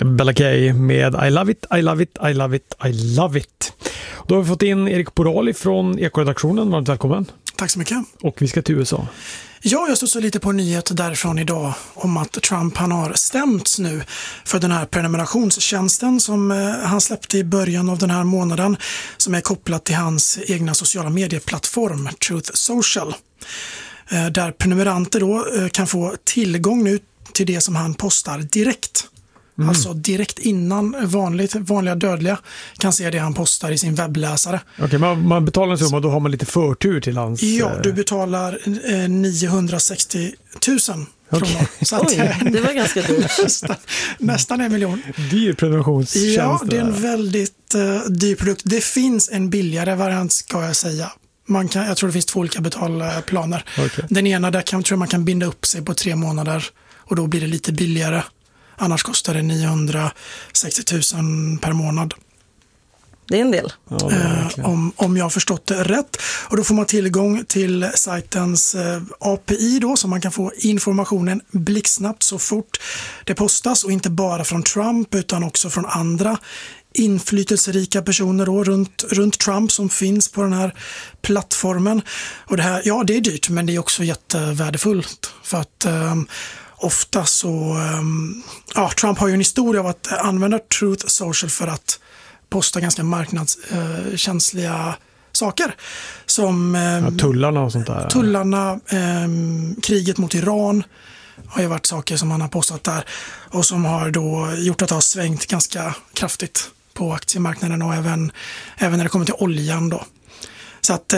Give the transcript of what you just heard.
Bella Kay med I love it, I love it, I love it, I love it. Då har vi fått in Erik Porali från Ekoredaktionen. Varmt välkommen. Tack så mycket. Och vi ska till USA. Ja, jag stod så lite på en nyhet därifrån idag om att Trump han har stämts nu för den här prenumerationstjänsten som han släppte i början av den här månaden som är kopplat till hans egna sociala medieplattform Truth Social. Där prenumeranter då kan få tillgång nu till det som han postar direkt. Alltså direkt innan vanliga dödliga kan se det han postar i sin webbläsare. Okej, man betalar en summa och då har man lite förtur till hans... Ja, du betalar 960 000 kronor. Så att, det var ganska dyrt. Nästan 1 miljon. Dyr prenumerationstjänst. Ja, det är en väldigt dyr produkt. Det finns en billigare variant ska jag säga. Jag tror det finns 2 olika betalplaner. Okay. Den ena där tror jag man kan binda upp sig på 3 månader och då blir det lite billigare. Annars kostar det 960 000 per månad. Det är en del. Ja, om jag har förstått det rätt. Och då får man tillgång till sajtens API då, så man kan få informationen blixtsnabbt så fort det postas. Och inte bara från Trump utan också från andra inflytelserika personer då, runt Trump som finns på den här plattformen. Och det här, ja, det är dyrt men det är också jättevärdefullt för att ofta så, Trump har ju en historia av att använda Truth Social för att posta ganska marknadskänsliga saker. Som tullarna och sånt där. Tullarna, kriget mot Iran har ju varit saker som han har postat där och som har då gjort att det har svängt ganska kraftigt på aktiemarknaden och även när det kommer till oljan då. Så att